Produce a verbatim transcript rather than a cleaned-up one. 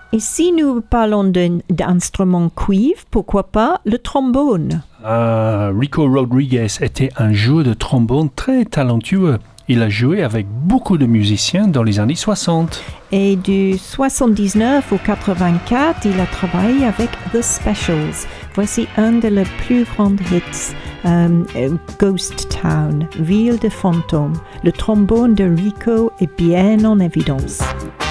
Et si nous parlons de, d'instruments cuivre, pourquoi pas le trombone? Ah, Rico Rodriguez était un joueur de trombone très talentueux. Il a joué avec beaucoup de musiciens dans les années soixante. Et du soixante-dix-neuf au quatre-vingt-quatre, il a travaillé avec The Specials. Voici un de leurs plus grands hits, um, Ghost Town, Ville de fantômes. Le trombone de Rico est bien en évidence.